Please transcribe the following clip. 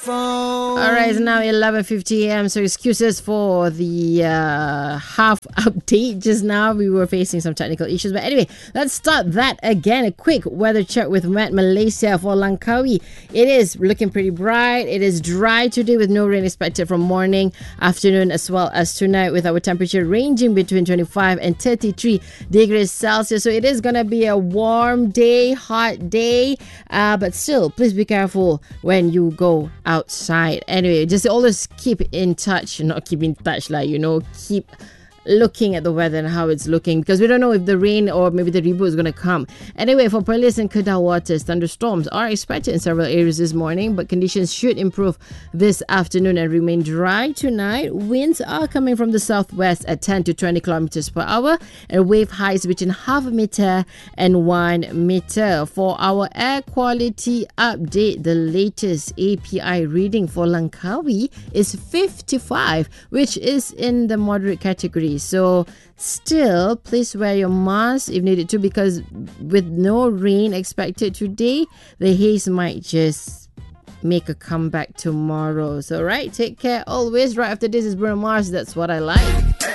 All right, it's now 11:50 a.m. So excuses for the half update. Just now we were facing some technical issues, but anyway, let's start that again. A quick weather check with Met Malaysia for Langkawi. It is looking pretty bright. It is dry today with no rain expected from morning, afternoon, as well as tonight, with our temperature ranging between 25 and 33 degrees Celsius. So it is gonna be a warm day, hot day, but still, please be careful when you go outside. Anyway, just always keep in touch, not keep in touch, like, keep looking at the weather and how it's looking, because we don't know if the rain or maybe the reboot is going to come. Anyway, for Perlis and Kedah waters, thunderstorms are expected in several areas this morning, but conditions should improve this afternoon and remain dry tonight. Winds are coming from the southwest at 10 to 20 kilometers per hour, and wave heights between half a meter and 1 meter. For our air quality update, the latest API reading for Langkawi is 55, which is in the moderate category. So still, please wear your mask if needed to, because with no rain expected today, the haze might just make a comeback tomorrow. So right, take care always. Right after this is Bruno Mars, That's What I Like.